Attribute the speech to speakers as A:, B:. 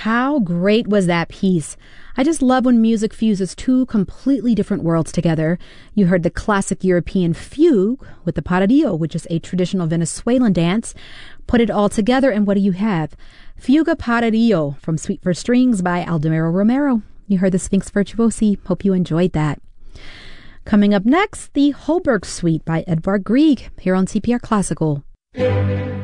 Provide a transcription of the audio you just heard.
A: How great was that piece? I just love when music fuses two completely different worlds together. You heard the classic European fugue with the paradillo, which is a traditional Venezuelan dance. Put it all together, and what do you have? Fuga Paradillo from Suite for Strings by Aldemiro Romero. You heard the Sphinx Virtuosi. Hope you enjoyed that. Coming up next, the Holberg Suite by Edvard Grieg here on CPR Classical.